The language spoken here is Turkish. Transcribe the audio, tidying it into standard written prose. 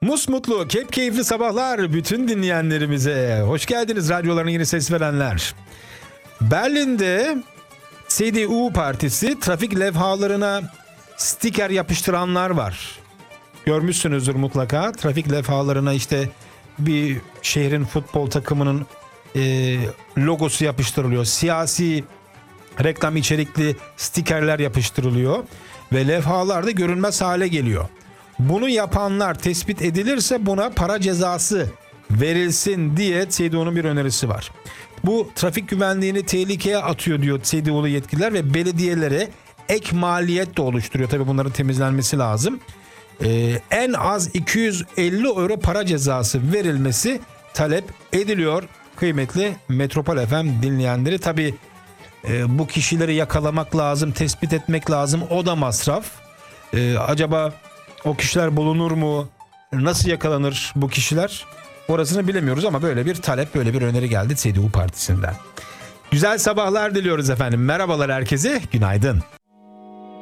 Musmutlu, keyifli sabahlar bütün dinleyenlerimize. Hoş geldiniz radyolarına yeni ses verenler. Berlin'de CDU partisi trafik levhalarına stiker yapıştıranlar var. Görmüşsünüzdür mutlaka. Trafik levhalarına işte bir şehrin futbol takımının logosu yapıştırılıyor. Siyasi reklam içerikli stikerler yapıştırılıyor ve levhalar da görünmez hale geliyor. Bunu yapanlar tespit edilirse buna para cezası verilsin diye CDU'nun bir önerisi var. Bu trafik güvenliğini tehlikeye atıyor diyor CDU'lu yetkililer ve belediyelere ek maliyet de oluşturuyor. Tabii bunların temizlenmesi lazım. En az 250 euro para cezası verilmesi talep ediliyor. Kıymetli Metropol FM dinleyenleri, tabii bu kişileri yakalamak lazım, tespit etmek lazım. O da masraf. Acaba o kişiler bulunur mu? Nasıl yakalanır bu kişiler? Orasını bilemiyoruz ama böyle bir talep, böyle bir öneri geldi CDU partisinden. Güzel sabahlar diliyoruz efendim. Merhabalar herkese, günaydın.